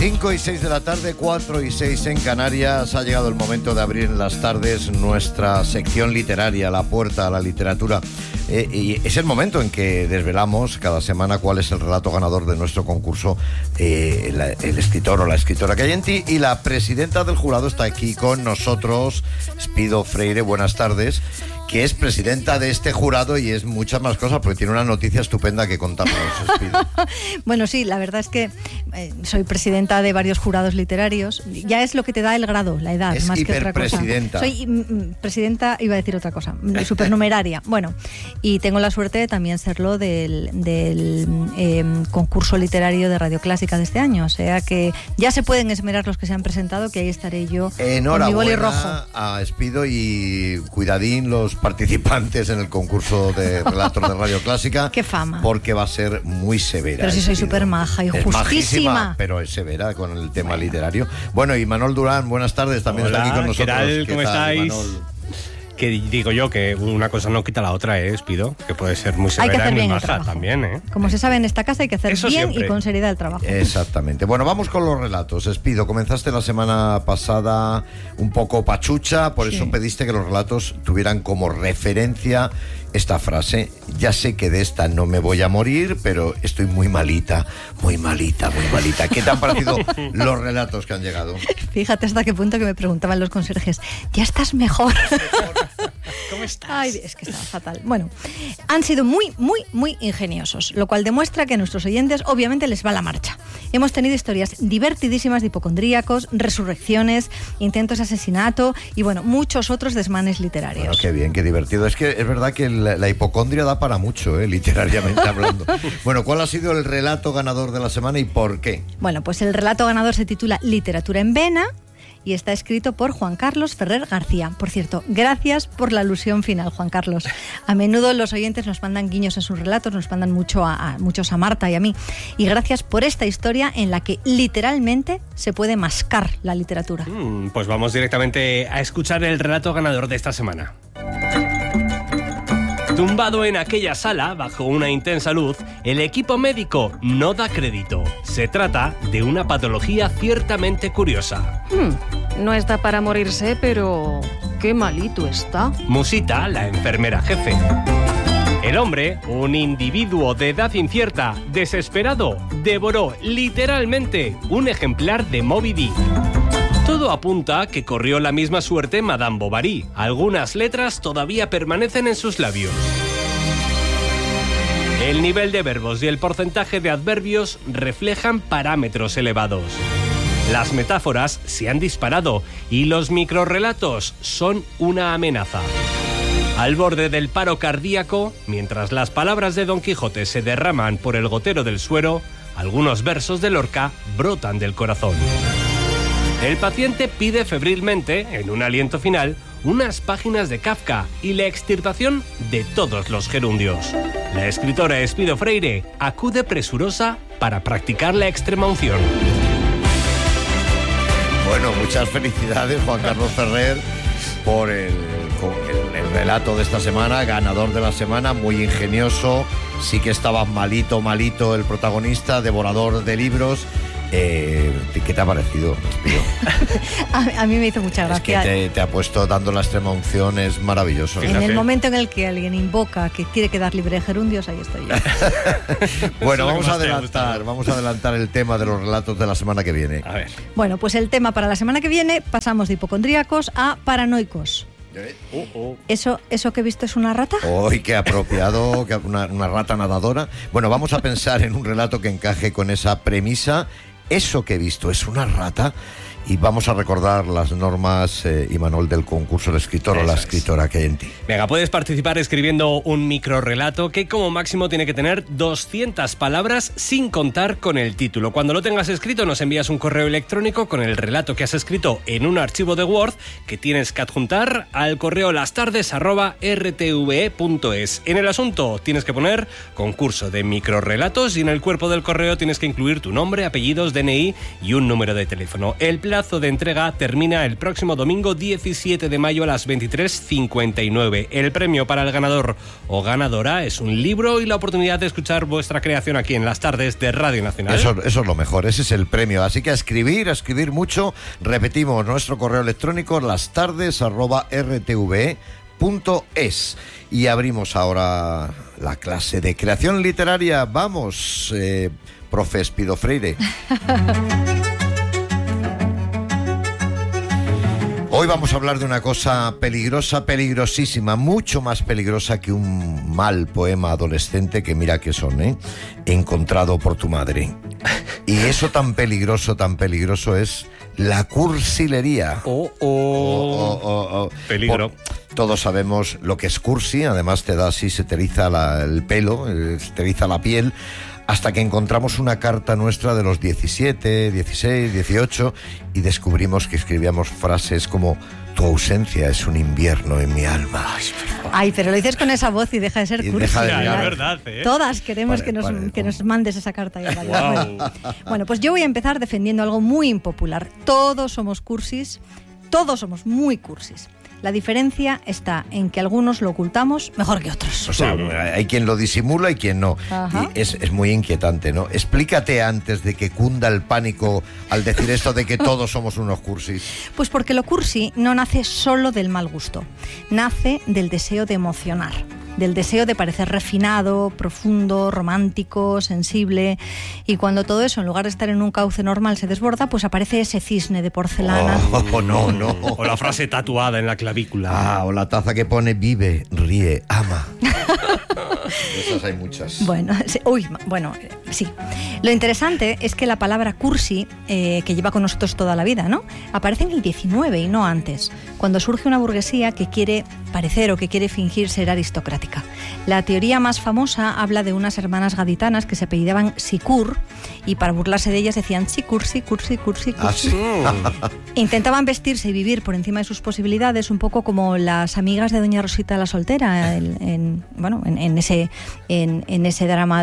5 y 6 de la tarde, 4 y 6 en Canarias. Ha llegado el momento de abrir en las tardes nuestra sección literaria, la puerta a la literatura. Y es el momento en que desvelamos cada semana cuál es el relato ganador de nuestro concurso, el escritor o la escritora que hay en ti. Y la presidenta del jurado está aquí con nosotros, Espido Freire. Buenas tardes. Que es presidenta de este jurado y es muchas más cosas, porque tiene una noticia estupenda que contarnos, Espido. Bueno, sí, la verdad es que soy presidenta de varios jurados literarios. Ya es lo que te da el grado, la edad, es más que otra cosa. Soy presidenta, iba a decir otra cosa, supernumeraria. Bueno, y tengo la suerte de también serlo del concurso literario de Radio Clásica de este año. O sea que ya se pueden esmerar los que se han presentado, que ahí estaré yo con mi boli rojo. A Espido y cuidadín los participantes en el concurso de relatos de Radio Clásica. Qué fama. Porque va a ser muy severa. Pero sí soy súper maja y justísima. Pero es severa con el tema literario. Bueno, y Manol Durán, buenas tardes, también está aquí con nosotros. ¿Qué tal? ¿Cómo estáis? Manol? Que digo yo que una cosa no quita la otra, Espido, que puede ser muy severa y muy maja también, Como se sabe en esta casa hay que hacer eso bien siempre. Y con seriedad el trabajo. Exactamente. Bueno, vamos con los relatos. Espido, comenzaste la semana pasada un poco pachucha, por eso pediste que los relatos tuvieran como referencia esta frase: ya sé que de esta no me voy a morir, pero estoy muy malita, muy malita, muy malita. ¿Qué te han parecido los relatos que han llegado? Fíjate hasta qué punto que me preguntaban los conserjes, ¿ya estás mejor? ¿Cómo estás? Ay, es que estaba fatal. Bueno, han sido muy, muy, muy ingeniosos, lo cual demuestra que a nuestros oyentes obviamente les va la marcha. Hemos tenido historias divertidísimas de hipocondríacos, resurrecciones, intentos de asesinato y bueno, muchos otros desmanes literarios. Bueno, qué bien, qué divertido. Es que es verdad que la hipocondria da para mucho, literariamente hablando. Bueno, ¿cuál ha sido el relato ganador de la semana y por qué? Bueno, pues el relato ganador se titula Literatura en Vena y está escrito por Juan Carlos Ferrer García. Por cierto, gracias por la alusión final, Juan Carlos. A menudo los oyentes nos mandan guiños en sus relatos, nos mandan muchos a Marta y a mí. Y gracias por esta historia en la que literalmente se puede mascar la literatura. Pues vamos directamente a escuchar el relato ganador de esta semana. Tumbado en aquella sala, bajo una intensa luz, el equipo médico no da crédito. Se trata de una patología ciertamente curiosa. No está para morirse, pero qué malito está. Musita, la enfermera jefe. El hombre, un individuo de edad incierta, desesperado, devoró literalmente un ejemplar de Moby Dick. Todo apunta a que corrió la misma suerte Madame Bovary. Algunas letras todavía permanecen en sus labios. El nivel de verbos y el porcentaje de adverbios reflejan parámetros elevados. Las metáforas se han disparado y los microrrelatos son una amenaza. Al borde del paro cardíaco, mientras las palabras de Don Quijote se derraman por el gotero del suero, algunos versos de Lorca brotan del corazón. El paciente pide febrilmente, en un aliento final, unas páginas de Kafka y la extirpación de todos los gerundios. La escritora Espido Freire acude presurosa para practicar la extremaunción. Bueno, muchas felicidades, Juan Carlos Ferrer, por el relato de esta semana, ganador de la semana, muy ingenioso. Sí que estaba malito el protagonista, devorador de libros. ¿Qué te ha parecido, Espido? A mí me hizo mucha gracia. Es que te ha puesto dando la extrema unción, es maravilloso. En el momento en el que alguien invoca que quiere quedar libre de gerundios, ahí estoy yo. Bueno, vamos a adelantar el tema de los relatos de la semana que viene. A ver. Bueno, pues el tema para la semana que viene pasamos de hipocondríacos a paranoicos. ¿Eso que he visto es una rata? ¡Uy, qué apropiado! Una rata nadadora. Bueno, vamos a pensar en un relato que encaje con esa premisa. ¿Eso que he visto es una rata? Y vamos a recordar las normas, Imanol, del concurso del escritor o la escritora que hay en ti. Venga, puedes participar escribiendo un microrrelato que como máximo tiene que tener 200 palabras sin contar con el título. Cuando lo tengas escrito nos envías un correo electrónico con el relato que has escrito en un archivo de Word que tienes que adjuntar al correo lastardes@rtve.es. En el asunto tienes que poner concurso de microrrelatos y en el cuerpo del correo tienes que incluir tu nombre, apellidos, DNI y un número de teléfono. El plan plazo de entrega termina el próximo domingo 17 de mayo a las 23:59. El premio para el ganador o ganadora es un libro y la oportunidad de escuchar vuestra creación aquí en las tardes de Radio Nacional. Eso es lo mejor, ese es el premio. Así que a escribir mucho. Repetimos nuestro correo electrónico, lastardes@rtve.es. Y abrimos ahora la clase de creación literaria. Vamos, profe Espido Freire. Hoy vamos a hablar de una cosa peligrosa, peligrosísima, mucho más peligrosa que un mal poema adolescente que mira que son, encontrado por tu madre. Y eso tan peligroso es la cursilería. Peligro. Todos sabemos lo que es cursi, además te da así, se te eriza el pelo, se te eriza la piel, hasta que encontramos una carta nuestra de los 17, 16, 18 y descubrimos que escribíamos frases como: tu ausencia es un invierno en mi alma. Ay, pero lo dices con esa voz y deja de ser cursi. Ya, es verdad, ¿eh? Todas queremos que nos mandes esa carta. Bueno, pues yo voy a empezar defendiendo algo muy impopular. Todos somos cursis, todos somos muy cursis. La diferencia está en que algunos lo ocultamos mejor que otros. O sea, hay quien lo disimula y quien no. Y es muy inquietante, ¿no? Explícate antes de que cunda el pánico al decir esto de que todos somos unos cursis. Pues porque lo cursi no nace solo del mal gusto, nace del deseo de emocionar, del deseo de parecer refinado, profundo, romántico, sensible, y cuando todo eso, en lugar de estar en un cauce normal, se desborda, pues aparece ese cisne de porcelana. No. O la frase tatuada en la clavícula. O la taza que pone: vive, ríe, ama. Esas hay muchas. Bueno, sí. Lo interesante es que la palabra cursi, que lleva con nosotros toda la vida, ¿no?, aparece en el 19 y no antes, cuando surge una burguesía que quiere parecer o que quiere fingir ser aristocrática. La teoría más famosa habla de unas hermanas gaditanas que se apellidaban Sicur y para burlarse de ellas decían Sicursi. Ah, sí. Intentaban vestirse y vivir por encima de sus posibilidades, un poco como las amigas de Doña Rosita la Soltera en ese drama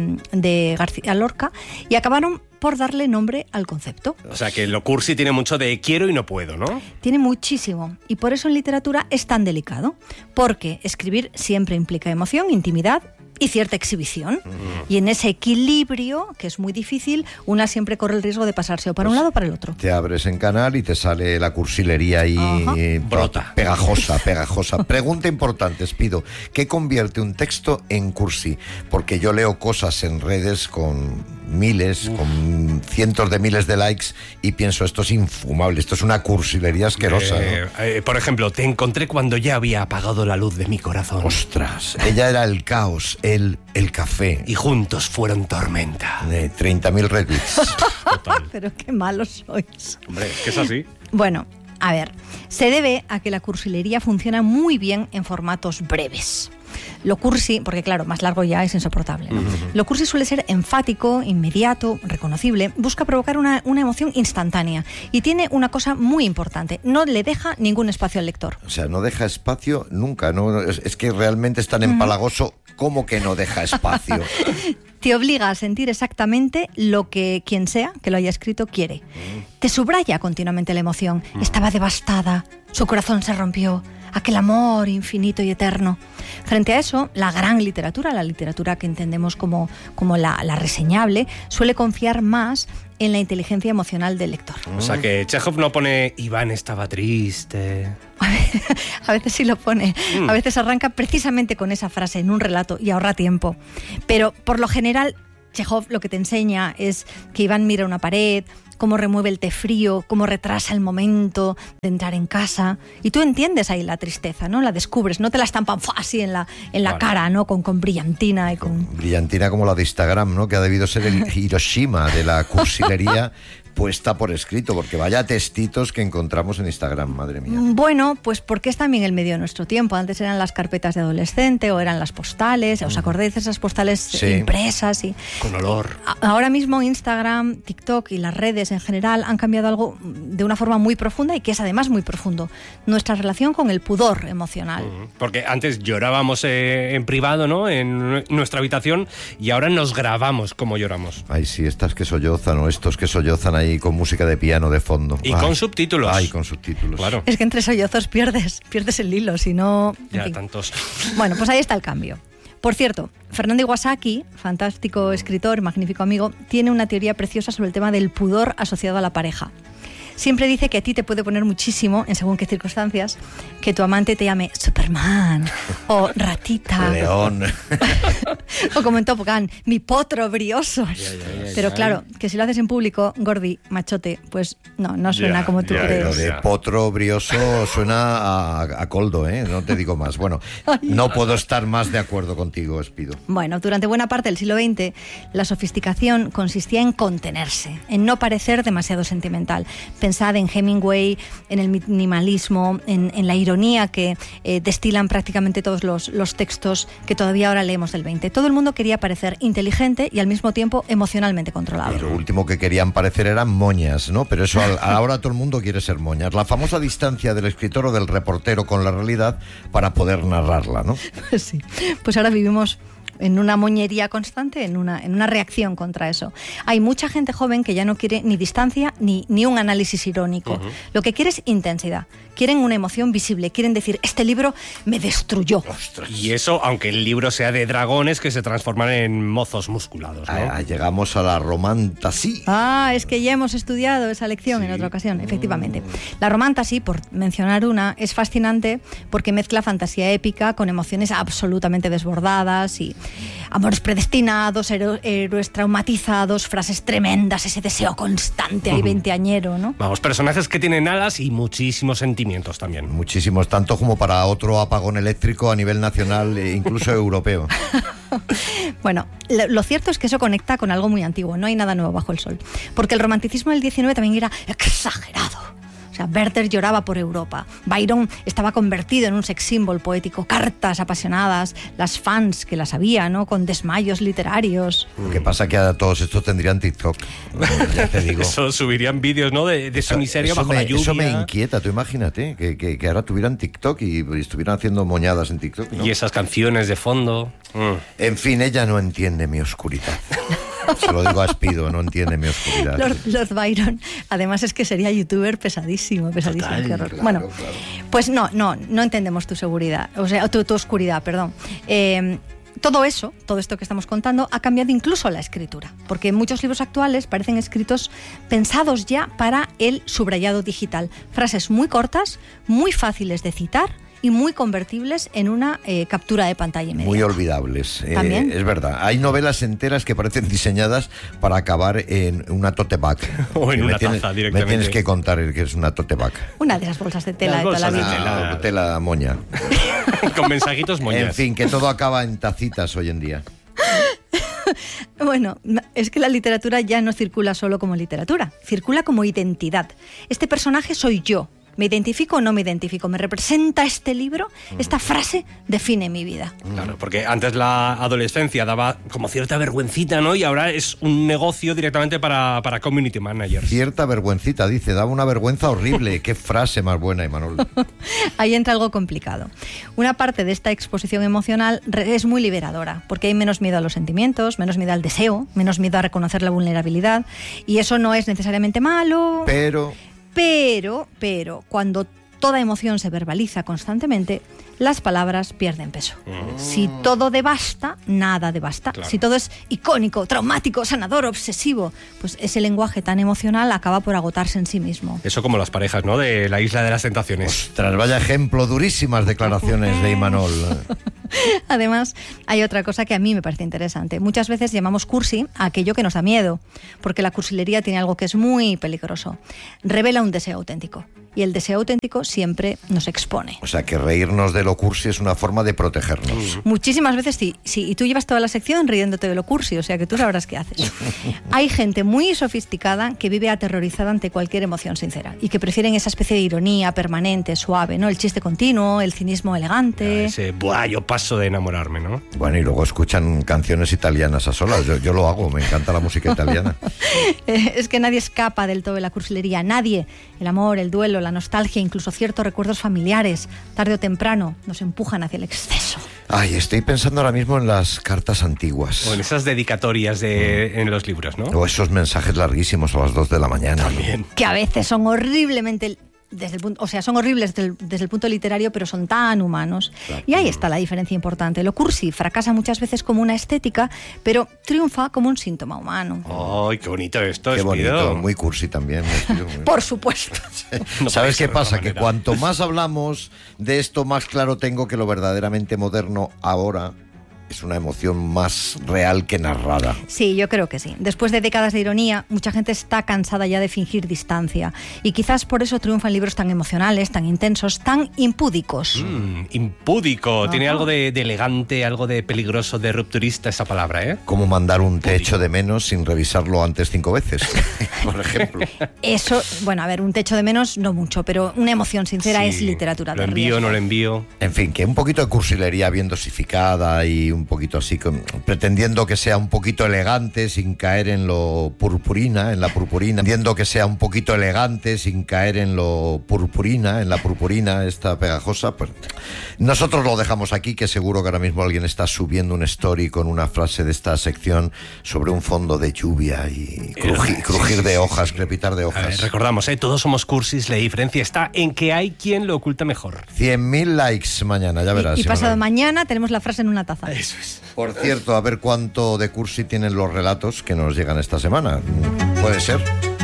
de García Lorca, y acabaron por darle nombre al concepto. O sea que lo cursi tiene mucho de quiero y no puedo, ¿no? Tiene muchísimo, y por eso en literatura es tan delicado, porque escribir siempre implica emoción, intimidad y cierta exhibición. Y en ese equilibrio, que es muy difícil, una siempre corre el riesgo de pasarse o para un lado o para el otro. Te abres en Canal y te sale la cursilería ahí brota. Pegajosa. Pregunta importante, Espido: ¿qué convierte un texto en cursi? Porque yo leo cosas en redes con miles, con cientos de miles de likes y pienso, esto es infumable, esto es una cursilería asquerosa, ¿no? Por ejemplo, te encontré cuando ya había apagado la luz de mi corazón. Ostras, ella era el caos, él el café. Y juntos fueron tormenta. 30.000 retweets. Total. Pero qué malos sois. Hombre, es que es así. Bueno, a ver, se debe a que la cursilería funciona muy bien en formatos breves. Lo cursi, porque claro, más largo ya es insoportable, ¿no? Lo cursi suele ser enfático, inmediato, reconocible, busca provocar una emoción instantánea y tiene una cosa muy importante: no le deja ningún espacio al lector. O sea, no deja espacio nunca, ¿no? Es que realmente es tan empalagoso como que no deja espacio. Te obliga a sentir exactamente lo que quien sea que lo haya escrito quiere. Te subraya continuamente la emoción. Estaba devastada, su corazón se rompió, aquel amor infinito y eterno. Frente a eso, la gran literatura, la literatura que entendemos como la reseñable, suele confiar más en la inteligencia emocional del lector. O sea que Chekhov no pone Iván estaba triste. A veces sí lo pone. A veces arranca precisamente con esa frase en un relato y ahorra tiempo. Pero por lo general, Chekhov lo que te enseña es que Iván mira una pared, cómo remueve el té frío, cómo retrasa el momento de entrar en casa. Y tú entiendes ahí la tristeza, ¿no? La descubres, no te la estampan así en la cara, ¿no? Con brillantina y con... Brillantina como la de Instagram, ¿no? Que ha debido ser el Hiroshima de la cursilería puesta por escrito, porque vaya textitos que encontramos en Instagram, madre mía. Bueno, pues porque es también el medio de nuestro tiempo. Antes eran las carpetas de adolescente o eran las postales. ¿Os acordáis de esas postales impresas? Y con olor. Ahora mismo Instagram, TikTok y las redes en general han cambiado algo de una forma muy profunda y que es además muy profundo: nuestra relación con el pudor emocional. Porque antes llorábamos en privado, ¿no? En nuestra habitación, y ahora nos grabamos como lloramos. Ay, sí, estas que sollozan o estos que sollozan ahí ahí con música de piano de fondo. Y con subtítulos. Ay, con subtítulos. Claro. Es que entre sollozos pierdes el hilo, si no... en Ya, fin. tantos. Bueno, pues ahí está el cambio. Por cierto, Fernando Iwasaki, fantástico escritor, magnífico amigo, tiene una teoría preciosa sobre el tema del pudor asociado a la pareja. Siempre dice que a ti te puede poner muchísimo, en según qué circunstancias, que tu amante te llame Superman o ratita. León. O como en Top Gun, mi potro brioso. Pero claro, que si lo haces en público, gordi, machote, pues no suena Ya, como tú ya, Lo crees. de potro brioso suena a coldo, ¿eh? No te digo más. Bueno, no puedo estar más de acuerdo contigo, Espido. Bueno, durante buena parte del siglo XX, la sofisticación consistía en contenerse, en no parecer demasiado sentimental. Pensad en Hemingway, en el minimalismo, en la ironía que destilan prácticamente todos los textos que todavía ahora leemos del 20. Todo el mundo quería parecer inteligente y al mismo tiempo emocionalmente controlado. Y lo último que querían parecer eran moñas, ¿no? Pero eso ahora todo el mundo quiere ser moñas. La famosa distancia del escritor o del reportero con la realidad para poder narrarla, ¿no? Sí. Pues ahora vivimos en una moñería constante, en una reacción contra eso. Hay mucha gente joven que ya no quiere ni distancia ni un análisis irónico. Lo que quiere es intensidad. Quieren una emoción visible. Quieren decir, este libro me destruyó. Y eso, aunque el libro sea de dragones que se transforman en mozos musculados, ¿no? Llegamos a la romantasía. Ah, es que ya hemos estudiado esa lección en otra ocasión, efectivamente. La romantasy, por mencionar una, es fascinante porque mezcla fantasía épica con emociones absolutamente desbordadas y amores predestinados, héroes traumatizados, frases tremendas, ese deseo constante ahí veinteañero, ¿no? Vamos, personajes que tienen alas y muchísimos sentimientos también. Muchísimos, tanto como para otro apagón eléctrico a nivel nacional e incluso europeo. Bueno, lo cierto es que eso conecta con algo muy antiguo, no hay nada nuevo bajo el sol. Porque el romanticismo del 19 también era exagerado. O sea, Werther lloraba por Europa. Byron estaba convertido en un sex symbol poético. Cartas apasionadas, las fans que las había, ¿no? Con desmayos literarios. Lo que pasa que a todos estos tendrían TikTok. Ya te digo. Eso subirían vídeos, ¿no? De su miseria Eso bajo la lluvia. Eso me inquieta, tú imagínate, que ahora tuvieran TikTok y estuvieran haciendo moñadas en TikTok, ¿no? Y esas canciones de fondo. En fin, ella no entiende mi oscuridad. Se lo digo a Espido, no entiende mi oscuridad. Lord Byron, además es que sería youtuber pesadísimo. Total, Qué horror. claro, Bueno, claro. pues no entendemos tu seguridad, o sea, tu oscuridad, perdón. Todo esto que estamos contando ha cambiado incluso la escritura, porque muchos libros actuales parecen escritos pensados ya para el subrayado digital. Frases muy cortas, muy fáciles de citar y muy convertibles en una captura de pantalla inmediata. Muy olvidables. ¿También? Es verdad. Hay novelas enteras que parecen diseñadas para acabar en una tote bag. O en Y una taza Me directamente. tienes que contar el que es una tote bag. Una de esas bolsas de tela Las de toda la bolsas de vida. tela. Tela moña. Con mensajitos moñas. En fin, que todo acaba en tacitas hoy en día. Bueno, es que la literatura ya no circula solo como literatura, circula como identidad. Este personaje soy yo. ¿Me identifico o no me identifico? ¿Me representa este libro? Esta frase define mi vida. Claro, porque antes la adolescencia daba como cierta vergüencita, ¿no? Y ahora es un negocio directamente para community managers. Cierta vergüencita, dice, daba una vergüenza horrible. Qué frase más buena, Imanol. Ahí entra algo complicado. Una parte de esta exposición emocional es muy liberadora, porque hay menos miedo a los sentimientos, menos miedo al deseo, menos miedo a reconocer la vulnerabilidad, y eso no es necesariamente malo. Pero, cuando toda emoción se verbaliza constantemente, las palabras pierden peso. Si todo devasta, nada devasta. Claro. Si todo es icónico, traumático, sanador, obsesivo, pues ese lenguaje tan emocional acaba por agotarse en sí mismo. Eso como las parejas, ¿no? De la Isla de las Tentaciones. Tras vaya ejemplo, durísimas declaraciones de Imanol. Además, hay otra cosa que a mí me parece interesante. Muchas veces llamamos cursi a aquello que nos da miedo, porque la cursilería tiene algo que es muy peligroso. Revela un deseo auténtico. Y el deseo auténtico siempre nos expone. O sea, que reírnos de lo cursi es una forma de protegernos. Muchísimas veces sí. Y tú llevas toda la sección riéndote de lo cursi, o sea que tú sabrás qué haces. Hay gente muy sofisticada que vive aterrorizada ante cualquier emoción sincera y que prefieren esa especie de ironía permanente, suave, ¿no? El chiste continuo, el cinismo elegante. Ese, buah, yo paso de enamorarme, ¿no? Bueno, y luego escuchan canciones italianas a solas. Yo lo hago, me encanta la música italiana. Es que nadie escapa del todo de la cursilería. Nadie. El amor, el duelo, la nostalgia, incluso ciertos recuerdos familiares, tarde o temprano, nos empujan hacia el exceso. Ay, estoy pensando ahora mismo en las cartas antiguas. O en esas dedicatorias en los libros, ¿no? O esos mensajes larguísimos a las 2 de la mañana. También. Que a veces son horriblemente... son horribles desde el punto literario, pero son tan humanos. Claro. Y ahí está la diferencia importante. Lo cursi fracasa muchas veces como una estética, pero triunfa como un síntoma humano. ¡Ay, qué bonito esto! Qué bonito, muy cursi también. Por supuesto. No. ¿Sabes qué pasa? Que cuanto más hablamos de esto, más claro tengo que lo verdaderamente moderno ahora es una emoción más real que narrada. Sí, yo creo que sí. Después de décadas de ironía, mucha gente está cansada ya de fingir distancia. Y quizás por eso triunfan libros tan emocionales, tan intensos, tan impúdicos. Impúdico. Ajá. Tiene algo de elegante, algo de peligroso, de rupturista esa palabra, ¿eh? Como mandar un te echo de menos sin revisarlo antes 5 veces, por ejemplo. Eso, bueno, a ver, un te echo de menos no mucho, pero una emoción sincera es literatura de riesgo. ¿Lo envío, no lo envío? En fin, que un poquito de cursilería bien dosificada y un poquito así, pretendiendo que sea un poquito elegante sin caer en lo purpurina, pretendiendo que sea un poquito elegante sin caer en lo purpurina, esta pegajosa, pues nosotros lo dejamos aquí, que seguro que ahora mismo alguien está subiendo un story con una frase de esta sección sobre un fondo de lluvia y crujir de hojas, crepitar de hojas. A ver, recordamos, todos somos cursis, la diferencia está en que hay quien lo oculta mejor. 100.000 likes mañana, ya verás. Y pasado mañana tenemos la frase en una taza. Eso es. Por cierto, a ver cuánto de cursi tienen los relatos que nos llegan esta semana. Puede ser.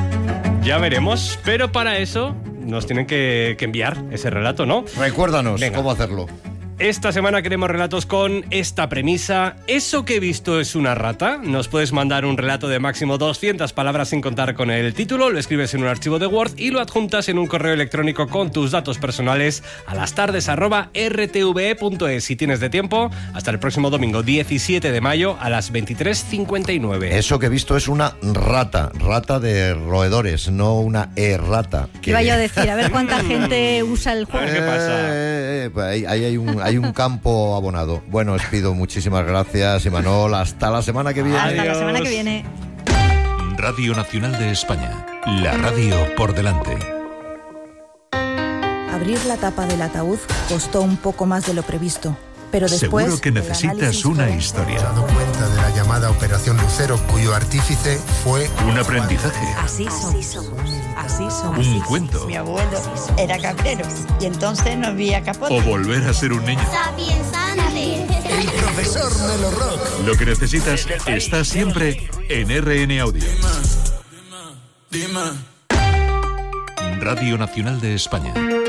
Ya veremos, pero para eso nos tienen que enviar ese relato, ¿no? Recuérdanos cómo hacerlo. Esta semana queremos relatos con esta premisa. ¿Eso que he visto es una rata? Nos puedes mandar un relato de máximo 200 palabras sin contar con el título, lo escribes en un archivo de Word y lo adjuntas en un correo electrónico con tus datos personales a lastardes@rtve.es. Si tienes de tiempo, hasta el próximo domingo 17 de mayo a las 23:59. Eso que he visto es una rata de roedores, no una errata. Iba yo a decir, a ver cuánta gente usa el juego. ¿Qué pasa? Ahí hay un campo abonado. Bueno, os pido muchísimas gracias, Imanol. Hasta la semana que viene. Hasta la semana que viene. Radio Nacional de España. La radio por delante. Abrir la tapa del ataúd costó un poco más de lo previsto. Pero después, seguro que necesitas una historia. Se ha dado cuenta de la llamada Operación Lucero, cuyo artífice fue un aprendizaje. Así somos. Un cuento. Mi abuelo era cabrero y entonces no había capote. O volver a ser un niño. el profesor Melo Rock. Lo que necesitas está siempre en RN Audio. Dime. Radio Nacional de España.